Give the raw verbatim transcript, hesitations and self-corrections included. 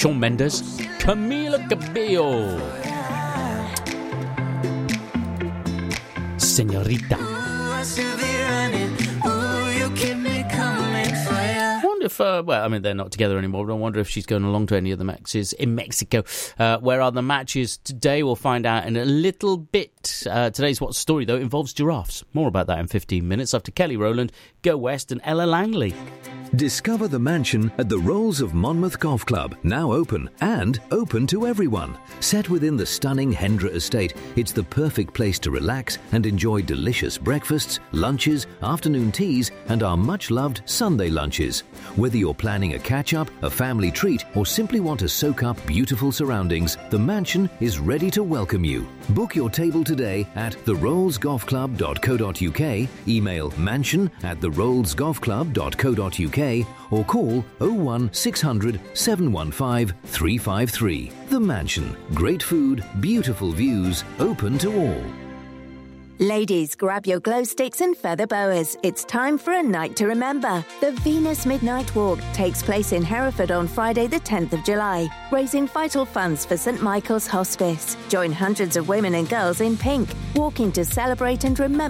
Shawn Mendes, Camila Cabello. Señorita. I wonder if, uh, well, I mean, they're not together anymore, but I wonder if she's going along to any of the matches in Mexico. Uh, where are the matches today? We'll find out in a little bit. Uh, today's What Story, though, involves giraffes. More about that in fifteen minutes after Kelly Rowland, Go West and Ella Langley. Discover the mansion at the Rolls of Monmouth Golf Club, now open and open to everyone. Set within the stunning Hendra estate, it's the perfect place to relax and enjoy delicious breakfasts, lunches, afternoon teas, and our much-loved Sunday lunches. Whether you're planning a catch-up, a family treat, or simply want to soak up beautiful surroundings, the mansion is ready to welcome you. Book your table today at the rolls golf club dot co dot uk, email mansion at the rolls golf club dot co dot uk, or call oh one six hundred seven one five three five three. The Mansion. Great food, beautiful views, open to all. Ladies, grab your glow sticks and feather boas. It's time for a night to remember. The Venus Midnight Walk takes place in Hereford on Friday the tenth of July, raising vital funds for St Michael's Hospice. Join hundreds of women and girls in pink, walking to celebrate and remember